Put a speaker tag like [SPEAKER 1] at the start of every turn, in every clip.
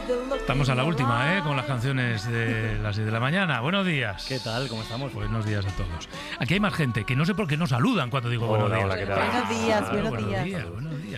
[SPEAKER 1] Estamos a la última, con las canciones de las 10 de la mañana. Buenos días.
[SPEAKER 2] ¿Qué tal? ¿Cómo estamos?
[SPEAKER 1] Buenos días a todos. Aquí hay más gente que no sé por qué no saludan cuando digo buenos días.
[SPEAKER 3] Hola, ¿qué tal?
[SPEAKER 4] Buenos días.
[SPEAKER 1] Buenos días.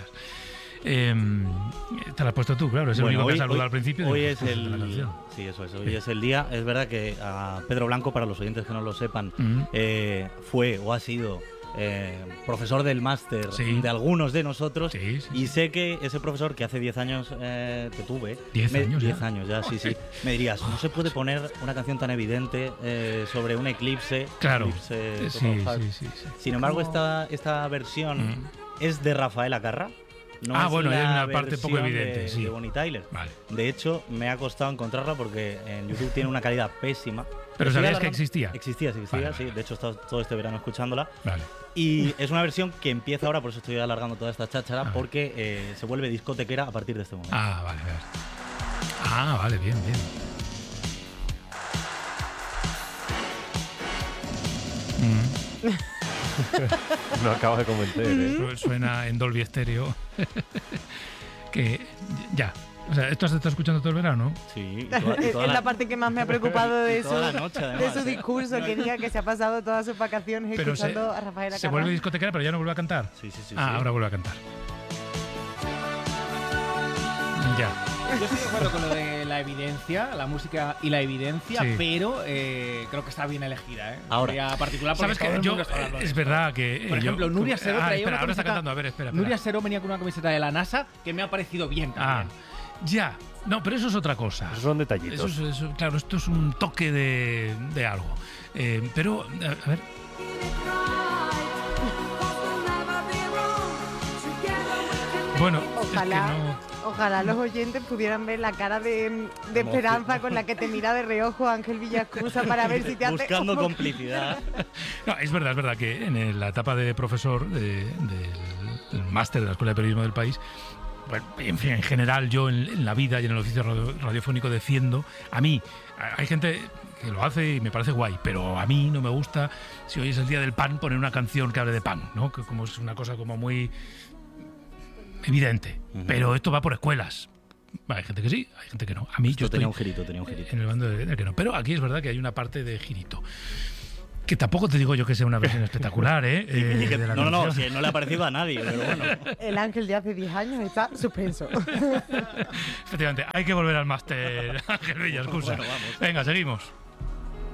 [SPEAKER 1] Te la has puesto tú, claro. Es el único que saluda al principio.
[SPEAKER 2] Hoy es el... Sí, eso es. Hoy es el día. Es verdad que a Pedro Blanco, para los oyentes que no lo sepan, fue o ha sido profesor del máster de algunos de nosotros.
[SPEAKER 1] Sí.
[SPEAKER 2] Y sé que ese profesor que hace 10 años te tuve. 10 años ya, sí. Me dirías, no se puede poner una canción tan evidente sobre un eclipse.
[SPEAKER 1] Claro.
[SPEAKER 2] Sí. Sin embargo, esta versión es de Rafael Acarra. No
[SPEAKER 1] bueno, es una parte poco evidente,
[SPEAKER 2] de Bonnie Tyler.
[SPEAKER 1] Vale.
[SPEAKER 2] De hecho, me ha costado encontrarla porque en YouTube tiene una calidad pésima.
[SPEAKER 1] ¿Pero sabías que existía?
[SPEAKER 2] Existía,
[SPEAKER 1] vale.
[SPEAKER 2] Sí. De hecho, he estado todo este verano escuchándola.
[SPEAKER 1] Vale.
[SPEAKER 2] Y es una versión que empieza ahora, por eso estoy alargando toda esta cháchara, porque se vuelve discotequera a partir de este momento.
[SPEAKER 1] Vale, bien.
[SPEAKER 3] No acabo de convencer.
[SPEAKER 1] Suena en Dolby Stereo. Que ya. O sea, ¿esto has estado escuchando todo el verano?
[SPEAKER 2] Sí.
[SPEAKER 4] Es la parte que más me ha preocupado de su discurso, que diga que se ha pasado todas sus vacaciones escuchando a Rafael Acarra.
[SPEAKER 1] Se vuelve discotequera, pero ya no vuelve a cantar.
[SPEAKER 2] Sí.
[SPEAKER 1] Ahora vuelve a cantar. Ya.
[SPEAKER 5] Yo estoy de acuerdo con lo de la evidencia, la música y la evidencia, pero creo que está bien elegida,
[SPEAKER 2] Ahora,
[SPEAKER 5] particular porque
[SPEAKER 1] ¿sabes que es verdad que
[SPEAKER 5] por ejemplo, Nuria Seró traía una
[SPEAKER 1] ahora está
[SPEAKER 5] camiseta,
[SPEAKER 1] cantando, a ver, espera.
[SPEAKER 5] Nuria Seró venía con una camiseta de la NASA que me ha parecido bien también.
[SPEAKER 1] Ya. No, pero eso es otra cosa.
[SPEAKER 3] Esos son detallitos.
[SPEAKER 1] Claro, esto es un toque de algo. Pero, a ver. Bueno,
[SPEAKER 4] Ojalá los oyentes pudieran ver la cara de esperanza con la que te mira de reojo Ángel Villascusa para ver si te hace...
[SPEAKER 2] Buscando complicidad.
[SPEAKER 1] No, es verdad que en la etapa de profesor del máster de la Escuela de Periodismo del País, bueno, en fin, en general yo en la vida y en el oficio radiofónico defiendo, a mí, hay gente que lo hace y me parece guay, pero a mí no me gusta, si hoy es el día del pan, poner una canción que hable de pan, ¿no? Que como es una cosa como muy evidente, pero esto va por escuelas. Hay gente que sí, hay gente que no. A mí yo
[SPEAKER 2] tenía un girito.
[SPEAKER 1] En el bando de que no, pero aquí es verdad que hay una parte de girito. Que tampoco te digo yo que sea una versión espectacular,
[SPEAKER 2] No, si no le ha parecido a nadie, pero bueno.
[SPEAKER 4] El Ángel de hace 10 años está suspenso.
[SPEAKER 1] Efectivamente, hay que volver al máster, Ángel Villascusa.
[SPEAKER 2] Bueno, vamos.
[SPEAKER 1] Venga, seguimos.